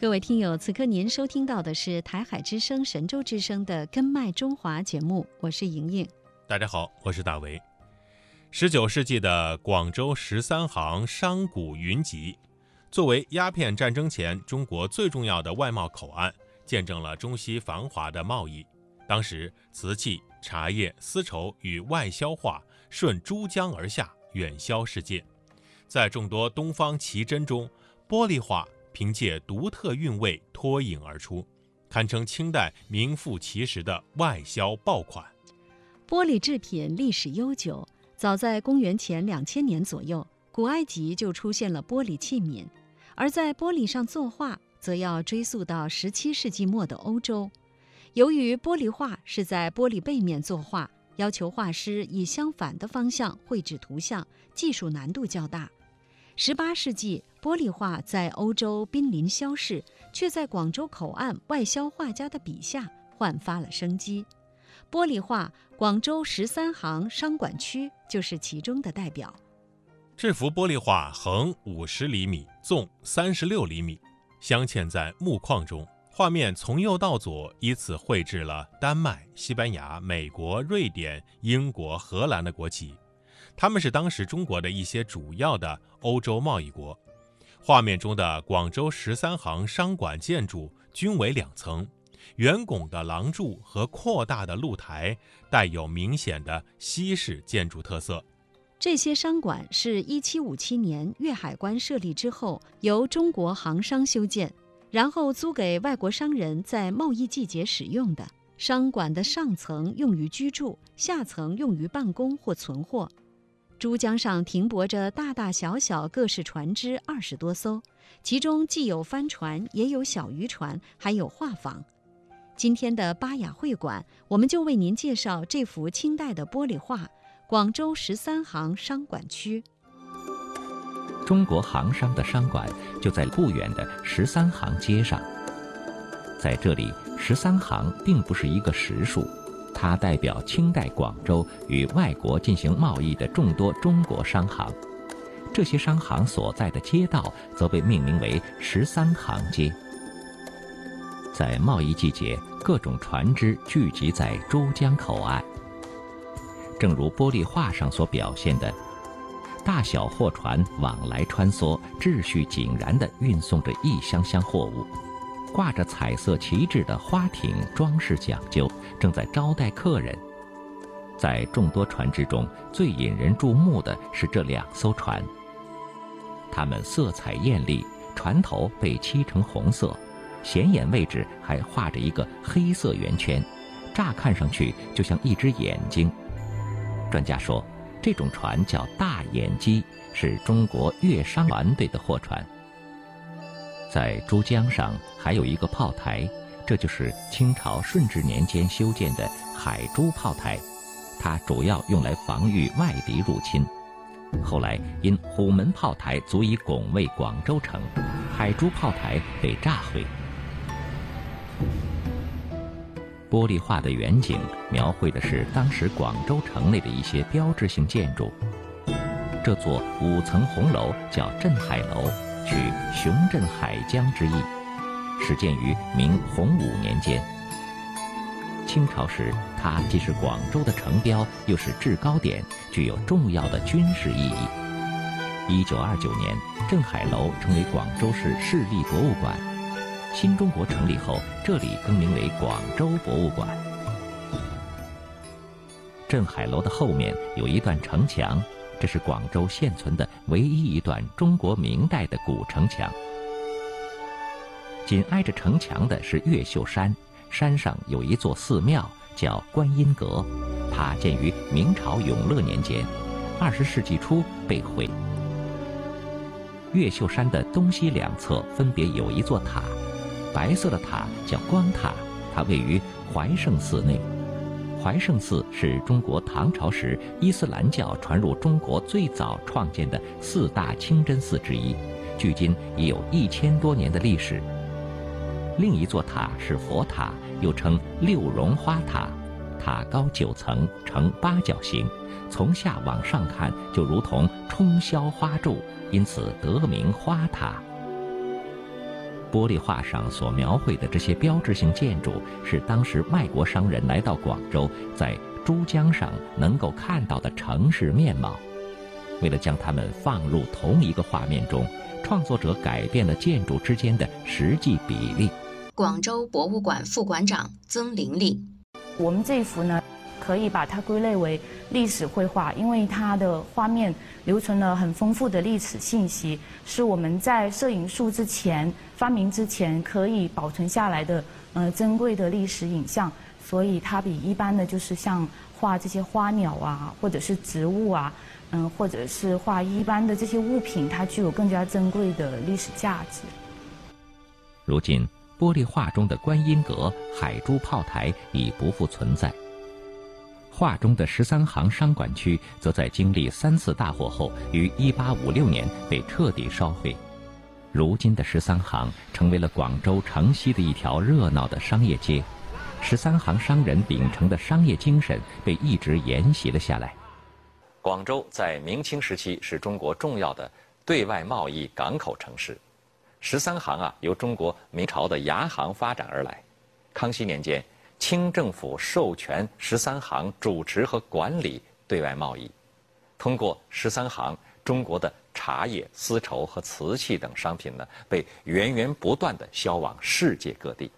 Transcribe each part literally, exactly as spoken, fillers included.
各位听友，此刻您收听到的是台海之声、神州之声的根脉中华节目，我是莹莹。 大家好，我是大为。十九世纪的广州十三行商贾云集，作为鸦片战争前中国最重要的外贸口岸，见证了中西繁华的贸易。当时瓷器、茶叶、丝绸与外销化顺珠江而下，远销世界。在众多东方奇珍中，玻璃画凭借独特韵味脱颖而出，堪称清代名副其实的外销爆款。 玻璃制品历史悠久，早在公元前两千年左右，古埃及就出现了玻璃器皿，而在玻璃上作画，则要追溯到十七世纪末的欧洲。由于玻璃画是在玻璃背面作画，要求画师以相反的方向绘制图像，技术难度较大。十八世纪，玻璃画在欧洲濒临消逝，却在广州口岸外销画家的笔下焕发了生机。玻璃画广州十三行商管区就是其中的代表。 这幅玻璃画横五十厘米，纵三十六厘米，镶嵌在木框中。画面从右到左依次绘制了丹麦、西班牙、美国、瑞典、英国、荷兰的国旗，他们是当时中国的一些主要的欧洲贸易国。画面中的广州十三行商馆建筑均为两层，圆拱的廊柱和扩大的露台带有明显的西式建筑特色。 这些商馆是一七五七年粤海关设立之后，由中国行商修建，然后租给外国商人在贸易季节使用的。商馆的上层用于居住，下层用于办公或存货。珠江上停泊着大大小小各式船只二十多艘，其中既有帆船，也有小渔船，还有画舫。今天的巴雅会馆，我们就为您介绍这幅清代的玻璃画——广州十三行商馆区。 中国行商的商馆就在不远的十三行街上。在这里，十三行并不是一个实数，它代表清代广州与外国进行贸易的众多中国商行。这些商行所在的街道则被命名为十三行街。在贸易季节，各种船只聚集在珠江口岸，正如玻璃画上所表现的，大小货船往来穿梭，秩序井然地运送着一箱箱货物。挂着彩色旗帜的花艇装饰讲究，正在招待客人。在众多船只中，最引人注目的是这两艘船，它们色彩艳丽，船头被漆成红色，显眼位置还画着一个黑色圆圈，乍看上去就像一只眼睛。专家说，这种船叫大眼鸡，是中国粤商船队的货船。在珠江上还有一个炮台，这就是清朝顺治年间修建的海珠炮台，它主要用来防御外敌入侵。后来因虎门炮台足以拱卫广州城，海珠炮台被炸毁。玻璃画的远景描绘的是当时广州城内的一些标志性建筑。这座五层红楼叫镇海楼，取雄镇海疆之意，始建于明洪武年间。清朝时，它既是广州的城标，又是制高点，具有重要的军事意义。一九二九年，镇海楼成为广州市市立博物馆。新中国成立后，这里更名为广州博物馆。镇海楼的后面有一段城墙，这是广州现存的唯一一段中国明代的古城墙。紧挨着城墙的是越秀山，山上有一座寺庙叫观音阁，它建于明朝永乐年间，二十世纪初被毁。越秀山的东西两侧分别有一座塔，白色的塔叫光塔，它位于怀圣寺内。怀圣寺是中国唐朝时伊斯兰教传入中国最早创建的四大清真寺之一，距今已有一千多年的历史。另一座塔是佛塔，又称六绒花塔，塔高九层，呈八角形，从下往上看就如同冲霄花柱，因此得名花塔。 玻璃画上所描绘的这些标志性建筑，是当时外国商人来到广州，在珠江上能够看到的城市面貌。为了将它们放入同一个画面中，创作者改变了建筑之间的实际比例。 广州博物馆副馆长曾玲丽， 我们这一幅呢，可以把它归类为历史绘画，因为它的画面留存了很丰富的历史信息，是我们在摄影术之前发明之前可以保存下来的呃珍贵的历史影像，所以它比一般的就是像画这些花鸟啊，或者是植物啊，嗯，或者是画一般的这些物品，它具有更加珍贵的历史价值。 如今，玻璃画中的观音阁、海珠炮台已不复存在。画中的十三行商馆区则在经历三次大火后，于一八五六年被彻底烧毁。如今的十三行成为了广州城西的一条热闹的商业街，十三行商人秉承的商业精神被一直沿袭了下来。广州在明清时期是中国重要的对外贸易港口城市。十三行啊，由中国明朝的牙行发展而来。康熙年间，清政府授权十三行主持和管理对外贸易。通过十三行，中国的茶叶、丝绸和瓷器等商品呢，被源源不断地销往世界各地。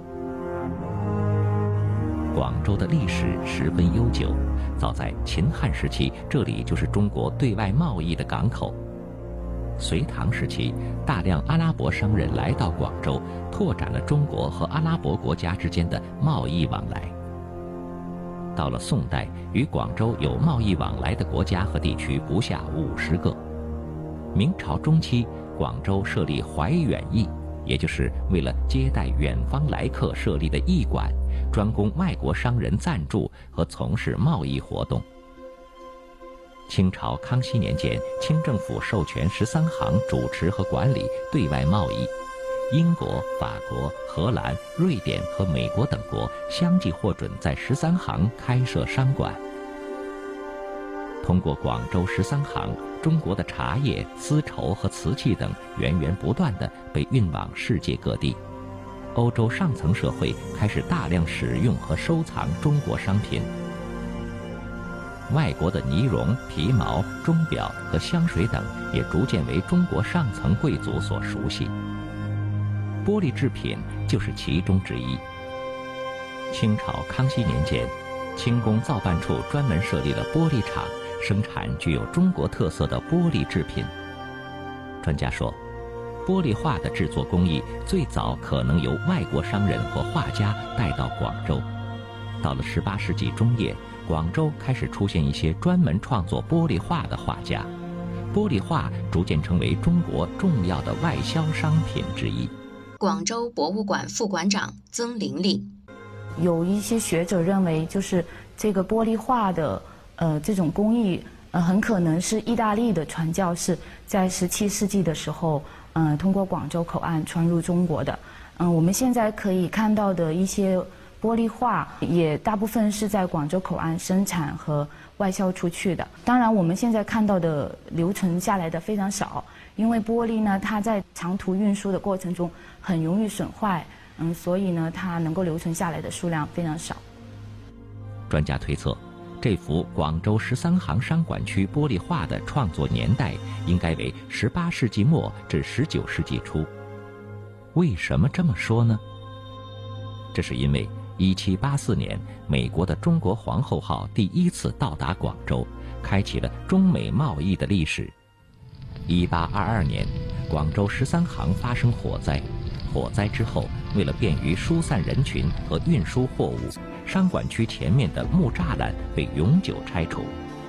广州的历史十分悠久，早在秦汉时期，这里就是中国对外贸易的港口。隋唐时期，大量阿拉伯商人来到广州，拓展了中国和阿拉伯国家之间的贸易往来。到了宋代，与广州有贸易往来的国家和地区不下五十个。明朝中期，广州设立怀远驿，也就是为了接待远方来客设立的驿馆，专供外国商人暂住和从事贸易活动。清朝康熙年间，清政府授权十三行主持和管理对外贸易，英国、法国、荷兰、瑞典和美国等国相继获准在十三行开设商馆。通过广州十三行，中国的茶叶、丝绸和瓷器等源源不断地被运往世界各地。欧洲上层社会开始大量使用和收藏中国商品。外国的呢绒、皮毛、钟表和香水等也逐渐为中国上层贵族所熟悉。玻璃制品就是其中之一。清朝康熙年间，清宫造办处专门设立了玻璃厂，生产具有中国特色的玻璃制品。专家说，玻璃画的制作工艺最早可能由外国商人或画家带到广州。到了十八世纪中叶，广州开始出现一些专门创作玻璃画的画家，玻璃画逐渐成为中国重要的外销商品之一。 广州博物馆副馆长曾玲丽， 有一些学者认为，就是这个玻璃画的呃这种工艺，呃很可能是意大利的传教士在十七世纪的时候，嗯、呃、通过广州口岸传入中国的。嗯、呃，我们现在可以看到的一些玻璃画也大部分是在广州口岸生产和外销出去的。当然，我们现在看到的留存下来的非常少，因为玻璃呢，它在长途运输的过程中很容易损坏，嗯，所以呢，它能够留存下来的数量非常少。 专家推测，这幅广州十三行商馆区玻璃画的创作年代应该为十八世纪末至十九世纪初。为什么这么说呢？这是因为一七八四年，美国的中国皇后号第一次到达广州，开启了中美贸易的历史。一八二二年，广州十三行发生火灾，火灾之后，为了便于疏散人群和运输货物，商馆区前面的木栅栏被永久拆除。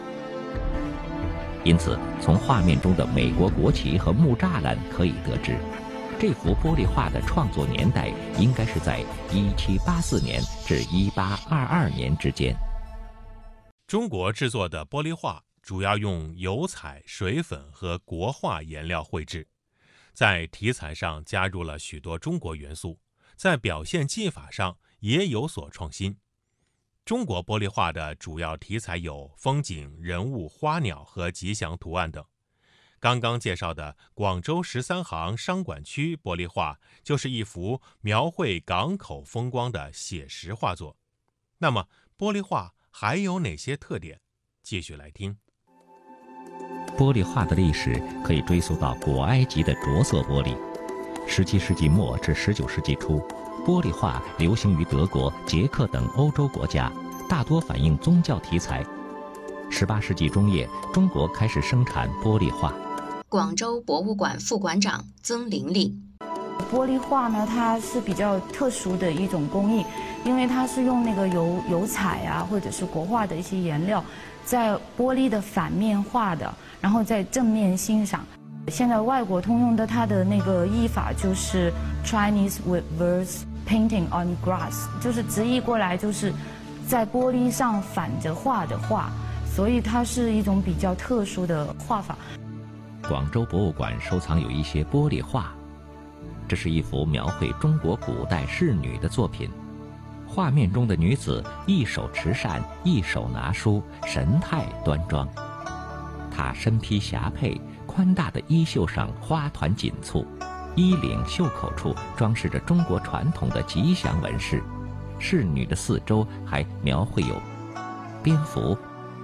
因此，从画面中的美国国旗和木栅栏可以得知，这幅玻璃画的创作年代应该是在一七八四年至一八二二年之间。 中国制作的玻璃画主要用油彩、水粉和国画颜料绘制，在题材上加入了许多中国元素，在表现技法上也有所创新。中国玻璃画的主要题材有风景、人物、花鸟和吉祥图案等。 刚刚介绍的广州十三行商管区玻璃画，就是一幅描绘港口风光的写实画作。那么，玻璃画还有哪些特点？继续来听。 玻璃画的历史可以追溯到古埃及的着色玻璃。十七世纪末至十九世纪初，玻璃画流行于德国、捷克等欧洲国家，大多反映宗教题材。十八世纪中叶，中国开始生产玻璃画。 广州博物馆副馆长曾玲丽。 玻璃画呢，它是比较特殊的一种工艺，因为它是用那个油油彩啊，或者是国画的一些颜料，在玻璃的反面画的，然后在正面欣赏。现在外国通用的它的那个译法就是 Chinese reverse painting on glass， 就是直译过来就是在玻璃上反着画的画，所以它是一种比较特殊的画法。 广州博物馆收藏有一些玻璃画，这是一幅描绘中国古代仕女的作品。画面中的女子一手持扇，一手拿书，神态端庄。她身披霞帔，宽大的衣袖上花团锦簇，衣领袖口处装饰着中国传统的吉祥纹饰。仕女的四周还描绘有蝙蝠、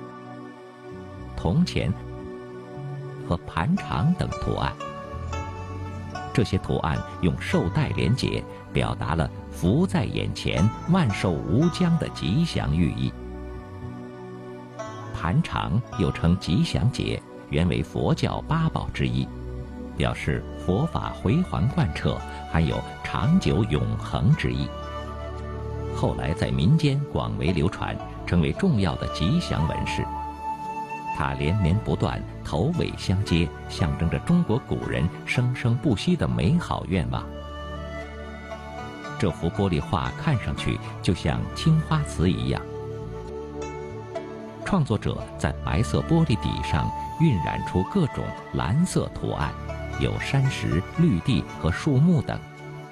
铜钱和盘肠等图案。这些图案用绶带连结，表达了福在眼前、万寿无疆的吉祥寓意。盘肠又称吉祥节，原为佛教八宝之一，表示佛法回环贯彻，含有长久永恒之意。后来在民间广为流传，成为重要的吉祥纹饰。它连绵不断，头尾相接，象征着中国古人生生不息的美好愿望。这幅玻璃画看上去就像青花瓷一样，创作者在白色玻璃底上晕染出各种蓝色图案，有山石、绿地和树木等。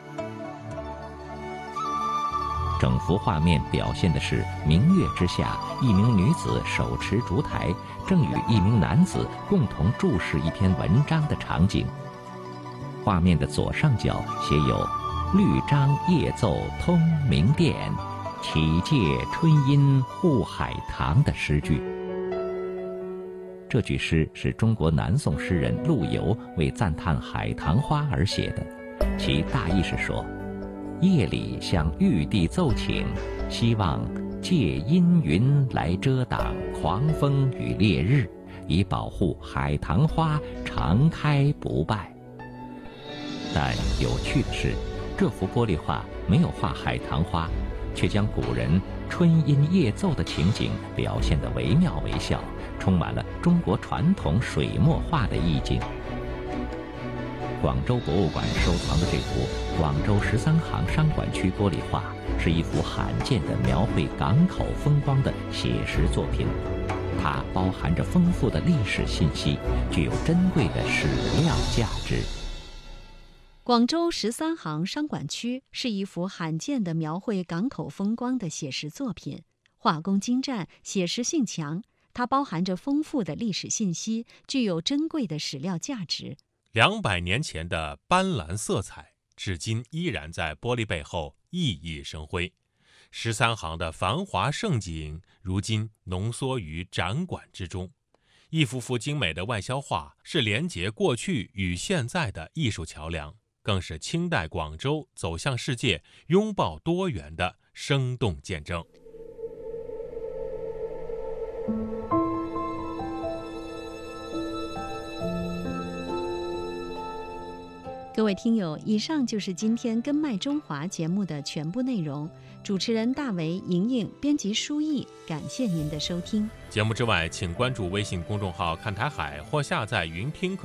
整幅画面表现的是明月之下，一名女子手持烛台，正与一名男子共同注视一篇文章的场景。画面的左上角写有“绿章夜奏通明殿，启借春阴护海棠”的诗句。这句诗是中国南宋诗人陆游为赞叹海棠花而写的，其大意是说，夜里向玉帝奏请，希望借阴云来遮挡狂风与烈日，以保护海棠花常开不败。但有趣的是，这幅玻璃画没有画海棠花，却将古人春阴夜奏的情景表现得惟妙惟肖，充满了中国传统水墨画的意境。广州博物馆收藏的这幅广州十三行商管区玻璃画，是一幅罕见的描绘港口风光的写实作品。它包含着丰富的历史信息，具有珍贵的史料价值。 广州十三行商管区是一幅罕见的描绘港口风光的写实作品，画工精湛，写实性强。它包含着丰富的历史信息，具有珍贵的史料价值。 两百年前的斑斓色彩，至今依然在玻璃背后熠熠生辉。十三行的繁华盛景，如今浓缩于展馆之中。一幅幅精美的外销画，是连结过去与现在的艺术桥梁，更是清代广州走向世界、拥抱多元的生动见证。 各位听友，以上就是今天《根脉中华》节目的全部内容。主持人大为、莹莹，编辑舒毅，感谢您的收听。 节目之外，请关注微信公众号“看台海”或下载云听课。